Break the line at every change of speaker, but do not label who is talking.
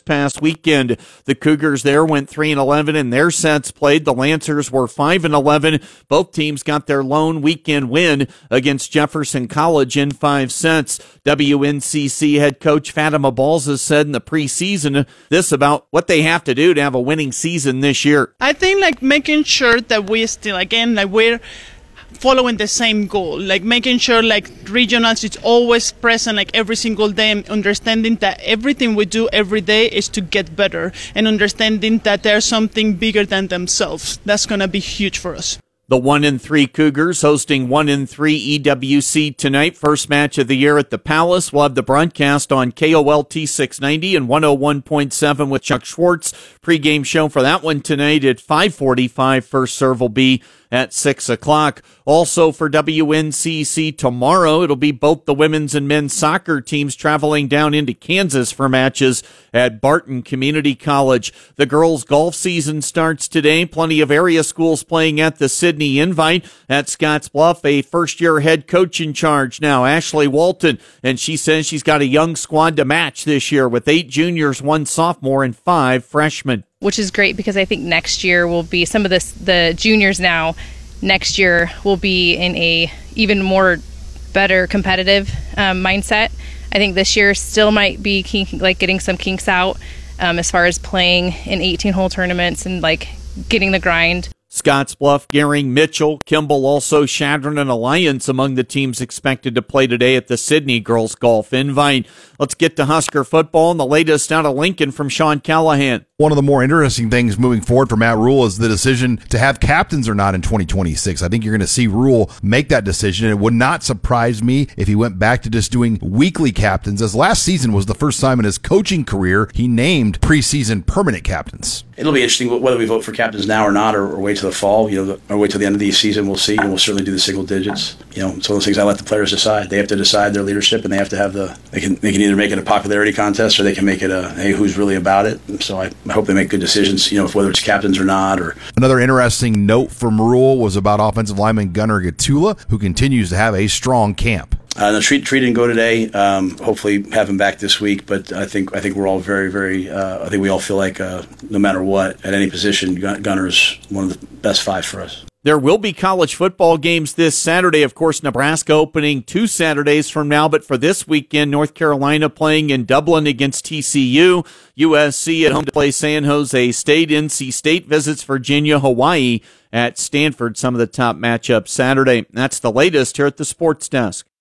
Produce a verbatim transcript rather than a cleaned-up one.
past weekend. The Cougars there went three and eleven in their sets played. The Lancers were five and eleven. Both teams got their lone weekend win against Jefferson College in five sets. W N C C head coach Fatima Balza said in the preseason this about what they have to do to have a winning season this year.
I think like making sure that we still, again, like we're following the same goal, like making sure like regionals it's always present like every single day, and understanding that everything we do every day is to get better, and understanding that there's something bigger than themselves. That's going to be huge for us.
The one and three Cougars hosting one and three E W C tonight. First match of the year at the Palace. We'll have the broadcast on K O L T six ninety and one oh one point seven with Chuck Schwartz. Pre-game show for that one tonight at five forty-five. First serve will be at six o'clock. Also for W N C C tomorrow, it'll be both the women's and men's soccer teams traveling down into Kansas for matches at Barton Community College. The girls' golf season starts today. Plenty of area schools playing at the Sydney Invite at Scotts Bluff. A first-year head coach in charge now, Ashley Walton, and she says she's got a young squad to match this year with eight juniors, one sophomore, and five freshmen.
Which is great because I think next year will be some of this, the juniors now, next year will be in a even more better competitive um, mindset. I think this year still might be kink, like getting some kinks out um, as far as playing in eighteen-hole tournaments and like getting the grind.
Scotts Bluff, Gehring, Mitchell, Kimball, also Chadron and Alliance among the teams expected to play today at the Sydney Girls Golf Invite. Let's get to Husker football and the latest out of Lincoln from Sean Callahan.
One of the more interesting things moving forward for Matt Rule is the decision to have captains or not in twenty twenty-six. I think you're going to see Rule make that decision. It would not surprise me if he went back to just doing weekly captains, as last season was the first time in his coaching career he named preseason permanent captains.
It'll be interesting whether we vote for captains now or not, or, or wait till the fall, you know, or wait till the end of the season. We'll see, and we'll certainly do the single digits. You know, it's one of those things I let the players decide. They have to decide their leadership, and they have to have the. They can they can either make it a popularity contest, or they can make it a hey, who's really about it. And so I, I hope they make good decisions. You know, whether it's captains or not. Or
another interesting note from Rule was about offensive lineman Gunnar Gatula, who continues to have a strong camp.
Uh, the treat, treat didn't go today. Um, hopefully have him back this week. But I think I think we're all very, very. Uh, I think we all feel like uh, no matter what, at any position, Gunnar is one of the best five for us.
There will be college football games this Saturday. Of course, Nebraska opening two Saturdays from now. But for this weekend, North Carolina playing in Dublin against T C U. U S C at home to play San Jose State. N C State visits Virginia, Hawaii at Stanford. Some of the top matchups Saturday. That's the latest here at the Sports Desk.